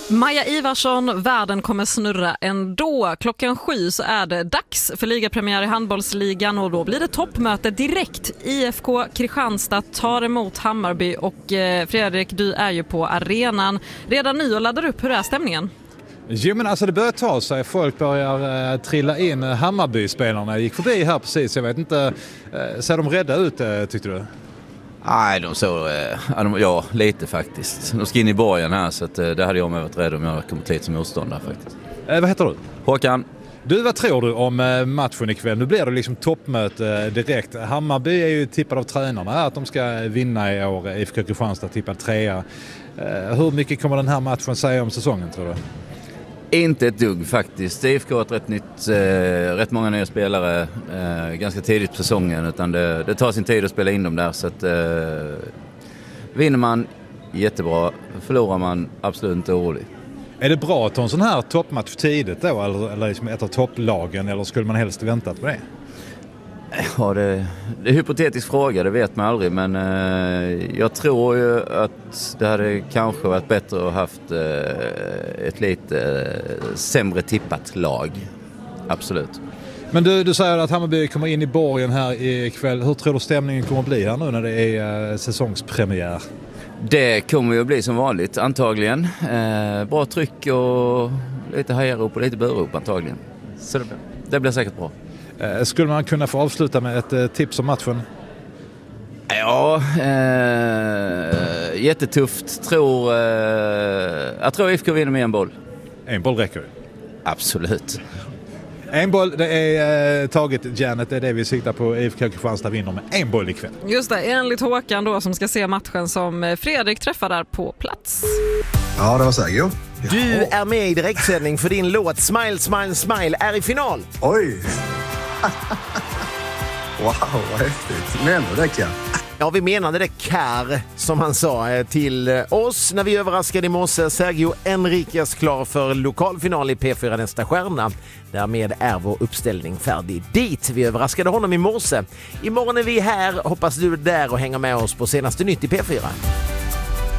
Maja Ivarsson, världen kommer snurra ändå. 7:00 så är det dags för ligapremiär i handbollsligan och då blir det toppmöte direkt. IFK Kristianstad tar emot Hammarby och Fredrik, du är ju på arenan redan nu och laddar upp. Hur är stämningen? Jo, men alltså det börjar ta sig. Folk börjar trilla in. Hammarby-spelarna gick förbi här precis. Jag vet inte, ser de rädda ut tyckte du? Nej, de såg, ja, lite faktiskt. De ska in i borgen här så att, det hade jag med varit rädd om jag kommit lite som motståndare faktiskt. Vad heter du? Håkan. Du, vad tror du om matchen ikväll? Nu blir det liksom toppmöte direkt. Hammarby är ju tippad av tränarna att de ska vinna i år. IFK Kristianstad tippad 3. Hur mycket kommer den här matchen säga om säsongen, tror du? Inte ett dugg faktiskt. IFK har rätt många nya spelare ganska tidigt på säsongen, utan det tar sin tid att spela in dem där, så att vinner man jättebra, förlorar man absolut inte orolig. Är det bra att ta en sån här toppmatch tidigt då, eller liksom ett av topplagen, eller skulle man helst väntat på det? Ja, det är en hypotetisk fråga, det vet man aldrig, men jag tror ju att det hade kanske varit bättre att ha haft ett lite sämre tippat lag. Absolut. Men du säger att Hammarby kommer in i borgen här ikväll. Hur tror du stämningen kommer att bli här nu när det är säsongspremiär? Det kommer ju att bli som vanligt antagligen. Bra tryck och lite hejarop och lite burrop antagligen. Så det blir säkert bra. Skulle man kunna få avsluta med ett tips om matchen? Ja, jättetufft. Jag tror IFK vinner med en boll. En boll räcker ju. Absolut. En boll, det är taget, Janet. Det är det vi siktar på. IFK Kristianstad vinner med en boll ikväll. Just det, enligt Håkan då som ska se matchen som Fredrik träffar där på plats. Ja, det var så här, jo. Du är med i direktsändning för din låt Smile, Smile, Smile är i final. Oj! Wow, vad häftigt. Men det kan. Ja, vi menade det Kär som han sa till oss när vi överraskade i morse. Sergio Enriquez klar för lokalfinal i P4 Nästa stjärna. Därmed är vår uppställning färdig dit. Vi överraskade honom i morse. Imorgon är vi här. Hoppas du är där och hänger med oss på senaste nytt i P4.